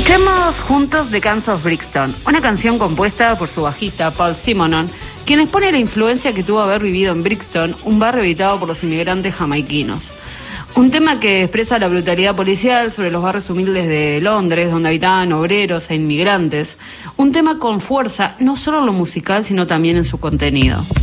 Escuchemos juntos The Cans of Brixton, una canción compuesta por su bajista Paul Simonon, quien expone la influencia que tuvo haber vivido en Brixton, un barrio habitado por los inmigrantes jamaiquinos. Un tema que expresa la brutalidad policial sobre los barrios humildes de Londres, donde habitaban obreros e inmigrantes. Un tema con fuerza, no solo en lo musical, sino también en su contenido.